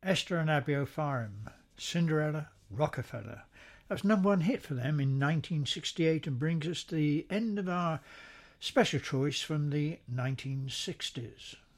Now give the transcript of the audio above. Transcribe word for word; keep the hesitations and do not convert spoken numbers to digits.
Esther and Abby O'Farm, Cinderella, Rockefeller. That was number one hit for them in nineteen sixty-eight and brings us to the end of our special choice from the nineteen sixties.